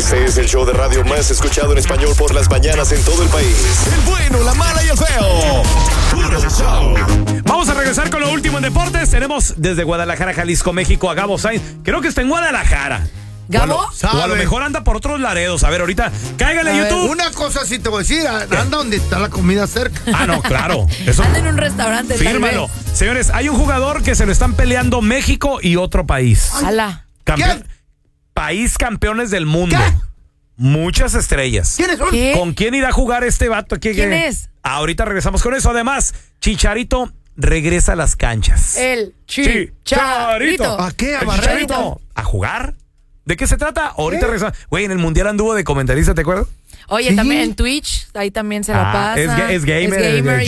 Este es el show de radio más escuchado en español por las mañanas en todo el país. El bueno, la mala y el feo. Puro show. Vamos a regresar con lo último en deportes. Tenemos desde Guadalajara, Jalisco, México, a Gabo Sainz. Creo que está en Guadalajara. ¿Gabo? O a lo mejor anda por otros Laredos. A ver, ahorita, cáigale a YouTube. Una cosa sí te voy a decir, anda donde está la comida cerca. Ah, no, claro. Eso, Anda en un restaurante. fírmalo. Señores, hay un jugador que se lo están peleando México y otro país. Ala. País campeones del mundo. ¿Qué? Muchas estrellas. ¿Quiénes son? ¿Qué? ¿Con quién irá a jugar este vato? ¿Quién es? Ahorita regresamos con eso. Además, Chicharito regresa a las canchas. El Chicharito. ¿A qué? ¿A El barrer? Chicharito. ¿A jugar? ¿De qué se trata? Ahorita regresamos. Güey, en el Mundial anduvo de comentarista, ¿te acuerdas? Oye, Sí. también en Twitch, ahí también se la pasa. Es gamer.